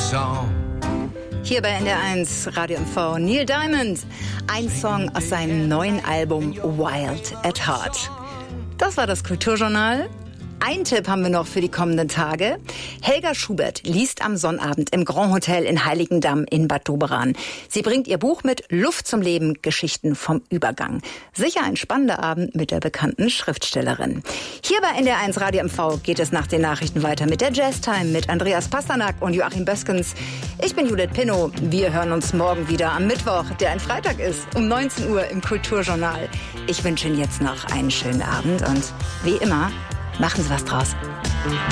song. Hier bei NDR1 Radio MV Neil Diamond. Ein Song aus seinem neuen Album Wild at Heart. Das war das Kulturjournal. Ein Tipp haben wir noch für die kommenden Tage. Helga Schubert liest am Sonnabend im Grand Hotel in Heiligendamm in Bad Doberan. Sie bringt ihr Buch mit Luft zum Leben, Geschichten vom Übergang. Sicher ein spannender Abend mit der bekannten Schriftstellerin. Hier bei NDR1 Radio MV geht es nach den Nachrichten weiter mit der Jazztime mit Andreas Pasternak und Joachim Böskens. Ich bin Judith Pinnow. Wir hören uns morgen wieder am Mittwoch, der ein Freitag ist, um 19 Uhr im Kulturjournal. Ich wünsche Ihnen jetzt noch einen schönen Abend und wie immer, machen Sie was draus.